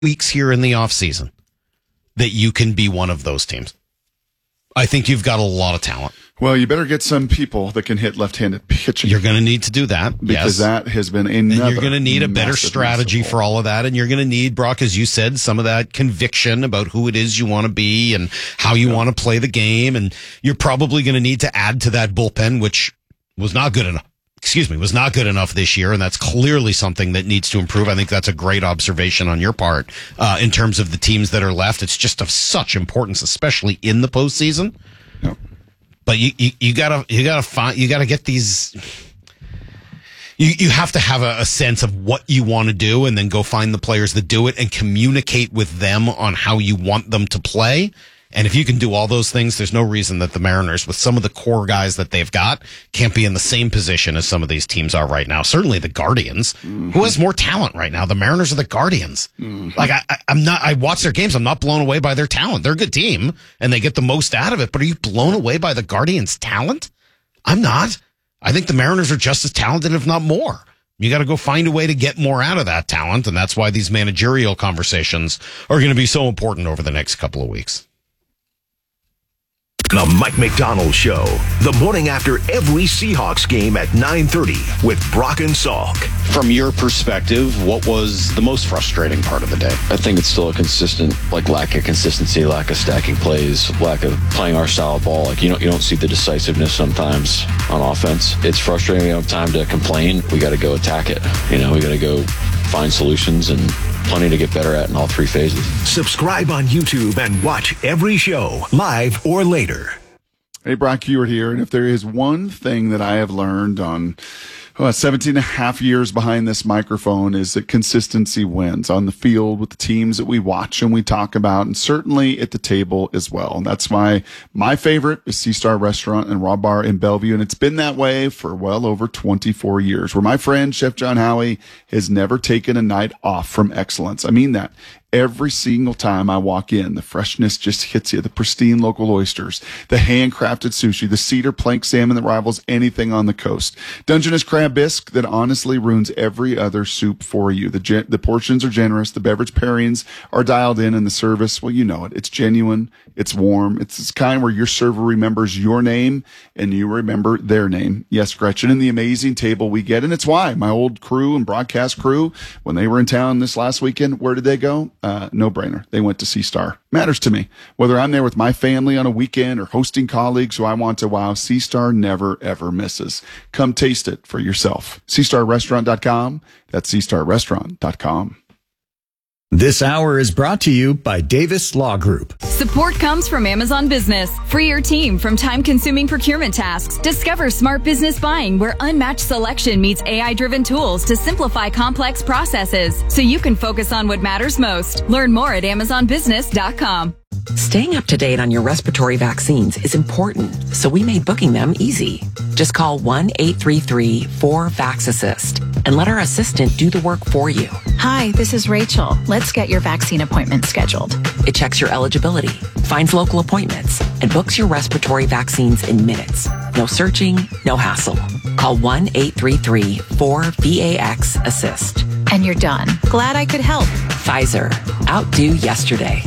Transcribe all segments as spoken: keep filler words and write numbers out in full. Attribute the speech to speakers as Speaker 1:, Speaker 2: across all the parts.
Speaker 1: weeks here in the offseason that you can be one of those teams. I think you've got a lot of talent.
Speaker 2: Well, you better get some people that can hit left-handed pitching.
Speaker 1: You're going to need to do that.
Speaker 2: Because
Speaker 1: yes.
Speaker 2: that has been another
Speaker 1: And you're going to need a better
Speaker 2: massive,
Speaker 1: strategy
Speaker 2: massive
Speaker 1: for all of that. And you're going to need, Brock, as you said, some of that conviction about who it is you want to be and how you yeah. want to play the game. And you're probably going to need to add to that bullpen, which was not good enough. Excuse me, was not good enough this year, and that's clearly something that needs to improve. I think that's a great observation on your part uh, in terms of the teams that are left. It's just of such importance, especially in the postseason.
Speaker 2: Yep.
Speaker 1: But you, you, you gotta, you gotta find, you gotta get these. You, you have to have a, a sense of what you want to do, and then go find the players that do it and communicate with them on how you want them to play. And if you can do all those things, there's no reason that the Mariners, with some of the core guys that they've got, can't be in the same position as some of these teams are right now. Certainly the Guardians. Mm-hmm. Who has more talent right now? The Mariners or the Guardians? Mm-hmm. Like, I, I, I'm not, I watch their games. I'm not blown away by their talent. They're a good team and they get the most out of it. But are you blown away by the Guardians' talent? I'm not. I think the Mariners are just as talented, if not more. You got to go find a way to get more out of that talent. And that's why these managerial conversations are going to be so important over the next couple of weeks.
Speaker 3: The Mike McDonald Show, the morning after every Seahawks game at nine thirty with Brock and Salk.
Speaker 4: From your perspective, what was the most frustrating part of the day?
Speaker 5: I think it's still a consistent, like, lack of consistency, lack of stacking plays, lack of playing our style of ball. Like, you don't, you don't see the decisiveness sometimes on offense. It's frustrating. We don't have time to complain. We got to go attack it. You know, we got to go find solutions, and plenty to get better at in all three phases.
Speaker 3: Subscribe on YouTube and watch every show, live or later.
Speaker 2: Hey, Brock Huard here, and if there is one thing that I have learned on oh, seventeen and a half years behind this microphone is that consistency wins on the field with the teams that we watch and we talk about, and certainly at the table as well. And that's why my favorite is C-Star Restaurant and Raw Bar in Bellevue, and it's been that way for well over twenty-four years, where my friend Chef John Howie has never taken a night off from excellence. I mean that. Every single time I walk in, the freshness just hits you. The pristine local oysters, the handcrafted sushi, the cedar plank salmon that rivals anything on the coast, Dungeness crab bisque that honestly ruins every other soup for you. The gen- the portions are generous, the beverage pairings are dialed in, and the service, well, you know it. It's genuine, it's warm, it's this kind where your server remembers your name and you remember their name. Yes, Gretchen, and the amazing table we get, and it's why my old crew and broadcast crew, when they were in town this last weekend, where did they go? Uh, no brainer. They went to C-Star. Matters to me. Whether I'm there with my family on a weekend or hosting colleagues who I want to wow, C-Star never, ever misses. Come taste it for yourself. C star restaurant dot com. That's C star restaurant dot com.
Speaker 6: This hour is brought to you by Davis Law Group.
Speaker 7: Support comes from Amazon Business. Free your team from time-consuming procurement tasks. Discover smart business buying where unmatched selection meets A I-driven tools to simplify complex processes so you can focus on what matters most. Learn more at amazon business dot com.
Speaker 8: Staying up to date on your respiratory vaccines is important, so we made booking them easy. Just call one eight three three four VAX-ASSIST and let our assistant do the work for you.
Speaker 9: Hi, this is Rachel. Let's get your vaccine appointment scheduled.
Speaker 8: It checks your eligibility, finds local appointments, and books your respiratory vaccines in minutes. No searching, no hassle. Call one eight three three four VAX-ASSIST.
Speaker 9: And you're done. Glad I could help.
Speaker 8: Pfizer. Outdo yesterday.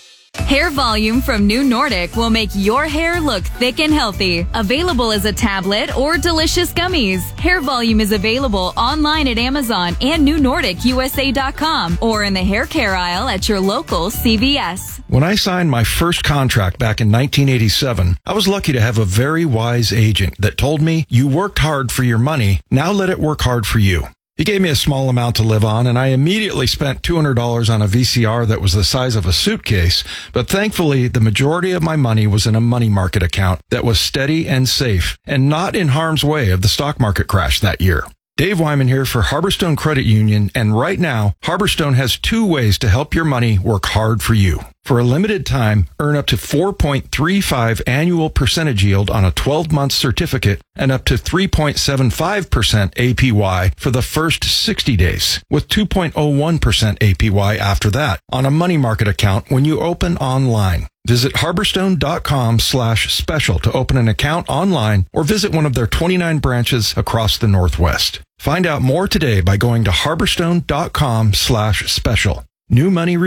Speaker 7: Hair Volume from New Nordic will make your hair look thick and healthy. Available as a tablet or delicious gummies. Hair Volume is available online at Amazon and new nordic u s a dot com or in the hair care aisle at your local C V S.
Speaker 10: When I signed my first contract back in nineteen eighty-seven, I was lucky to have a very wise agent that told me, you worked hard for your money, now let it work hard for you. He gave me a small amount to live on, and I immediately spent two hundred dollars on a V C R that was the size of a suitcase, but thankfully, the majority of my money was in a money market account that was steady and safe, and not in harm's way of the stock market crash that year. Dave Wyman here for Harborstone Credit Union, and right now, Harborstone has two ways to help your money work hard for you. For a limited time, earn up to four point three five annual percentage yield on a twelve-month certificate and up to three point seven five percent A P Y for the first sixty days, with two point oh one percent A P Y after that on a money market account when you open online. Visit harborstone.com slash special to open an account online or visit one of their twenty-nine branches across the Northwest. Find out more today by going to harborstone.com slash special. New money